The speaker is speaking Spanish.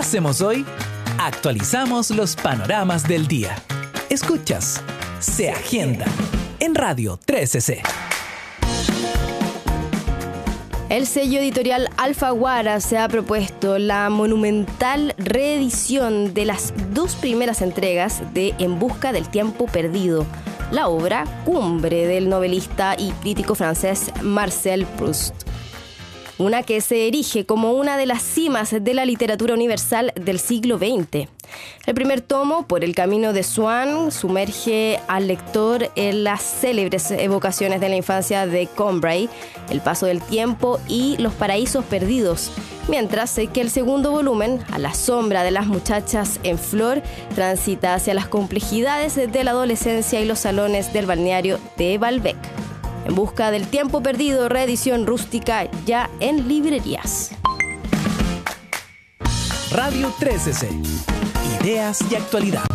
hacemos hoy? Actualizamos los panoramas del día. Escuchas Se Agenda en Radio 13C. El sello editorial Alfaguara se ha propuesto la monumental reedición de las 2 primeras entregas de En busca del tiempo perdido, la obra cumbre del novelista y crítico francés Marcel Proust. Una que se erige como una de las cimas de la literatura universal del siglo XX. El primer tomo, Por el camino de Swann, sumerge al lector en las célebres evocaciones de la infancia de Combray, el paso del tiempo y los paraísos perdidos, mientras que el segundo volumen, A la sombra de las muchachas en flor, transita hacia las complejidades de la adolescencia y los salones del balneario de Balbec. En busca del tiempo perdido, reedición rústica ya en librerías. Radio 13C. Ideas y actualidad.